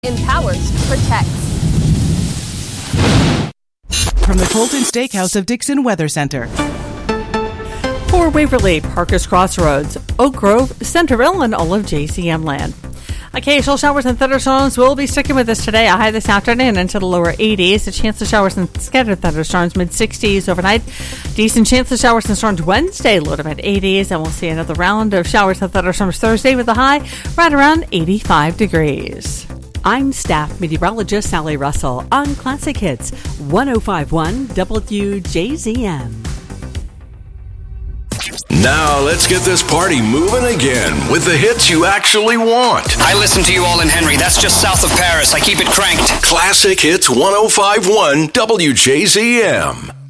Empowers, protects. From the Colton Steakhouse of Dixon Weather Center. For Waverly, Parker's Crossroads, Oak Grove, Centerville, and all of JCM land. Occasional showers and thunderstorms will be sticking with us today. A high this afternoon into the lower 80s. A chance of showers and scattered thunderstorms mid-60s overnight. Decent chance of showers and storms Wednesday, low to mid-80s. And we'll see another round of showers and thunderstorms Thursday with a high right around 85 degrees. I'm staff meteorologist Sally Russell on Classic Hits 105.1 WJZM. Now let's get this party moving again with the hits you actually want. I listen to you all in Henry. That's just south of Paris. I keep it cranked. Classic Hits 105.1 WJZM.